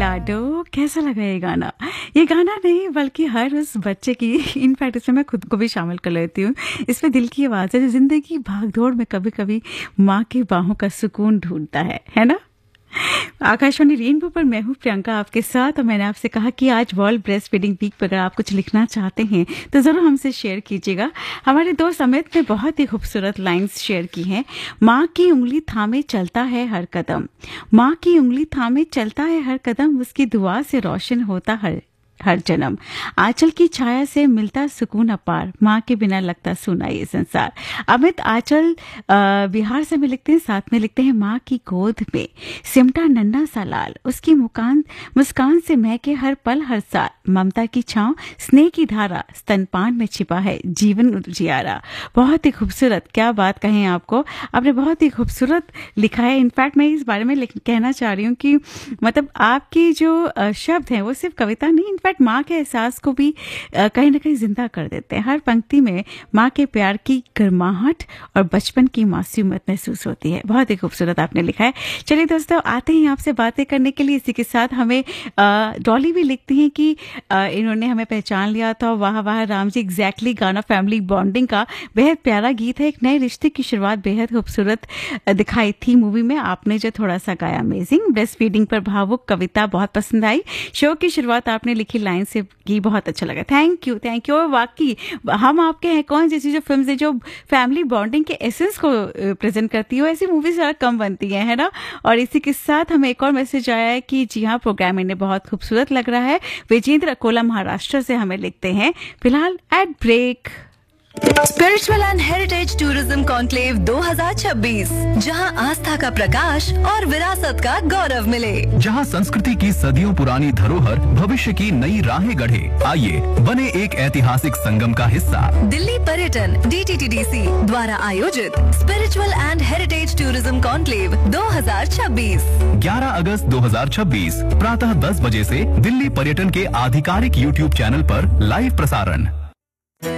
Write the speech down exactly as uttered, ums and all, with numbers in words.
लाडो, कैसा लगा ये गाना? ये गाना नहीं बल्कि हर उस बच्चे की, इनफैक्ट इसमें मैं खुद को भी शामिल कर लेती हूँ। इसमें दिल की आवाज़ है जो जिंदगी भागदौड़ में कभी कभी माँ की बाहों का सुकून ढूंढता है, है ना? आकाशवाणी रेनबो पर मैं हूँ प्रियंका आपके साथ, और मैंने आपसे कहा कि आज वर्ल्ड ब्रेस्ट फीडिंग वीक पर अगर आप कुछ लिखना चाहते हैं तो ज़रूर हमसे शेयर कीजिएगा। हमारे दोस्त अमित ने बहुत ही खूबसूरत लाइंस शेयर की हैं। माँ की उंगली थामे चलता है हर कदम, माँ की उंगली थामे चलता है हर कदम, उसकी दुआ से रोशन होता हर हर जन्म, आंचल की छाया से मिलता सुकून अपार, माँ के बिना लगता सुना ये संसार। अमित आंचल बिहार से में लिखते हैं, साथ में लिखते हैं माँ की गोद में सिमटा नन्ना सा लाल, उसकी मुस्कान मुस्कान से महके हर पल हर साल, ममता की छांव स्नेह की धारा, स्तनपान में छिपा है जीवन उजियारा। बहुत ही खूबसूरत, क्या बात कहें आपको, आपने बहुत ही खूबसूरत लिखा है। इनफैक्ट मैं इस बारे में कहना चाह रही हूँ कि मतलब आपकी जो शब्द हैं वो सिर्फ कविता नहीं, इनफैक्ट माँ के एहसास को भी कहीं ना कहीं जिंदा कर देते हैं। हर पंक्ति में माँ के प्यार की गर्माहट और बचपन की मासूमियत महसूस होती है। बहुत ही खूबसूरत आपने लिखा है। चलिए दोस्तों, आते हैं आपसे बातें करने के लिए। इसी के साथ हमें डॉली भी लिखती हैं कि आ, इन्होंने हमें पहचान लिया था। वाह वाह राम जी, एग्जैक्टली गाना फैमिली बॉन्डिंग का बेहद प्यारा गीत है। एक नए रिश्ते की शुरुआत बेहद खूबसूरत दिखाई थी मूवी में, आपने जो थोड़ा सा गाया अमेजिंग। ब्रेस्ट फीडिंग पर भावुक कविता बहुत पसंद आई। शो की शुरुआत आपने लिखी लाइन से की, बहुत अच्छा लगा। Thank you thank you. और वाकई हम आपके हैं कौन जैसी जो फिल्म है जो फैमिली बॉन्डिंग के एसेंस को प्रेजेंट करती है, ऐसी मूवीज ज़रा कम बनती है, है ना? और इसी के साथ हमें एक और मैसेज आया है कि जी हाँ, प्रोग्राम इन्हें बहुत खूबसूरत लग रहा है। विजेंद्र अकोला महाराष्ट्र से हमें लिखते हैं, फिलहाल eight break. Spiritual and heritage tourism conclave दो हज़ार छब्बीस, जहां आस्था का प्रकाश और विरासत का गौरव मिले, जहां संस्कृति की सदियों पुरानी धरोहर भविष्य की नई राहें गढ़े। आइए बने एक ऐतिहासिक संगम का हिस्सा। दिल्ली पर्यटन D T T D C द्वारा आयोजित spiritual and heritage tourism conclave दो हज़ार छब्बीस ग्यारह अगस्त दो हज़ार छब्बीस प्रातः दस बजे से दिल्ली पर्यटन के आधिकारिक यूट्यूब चैनल पर लाइव प्रसारण।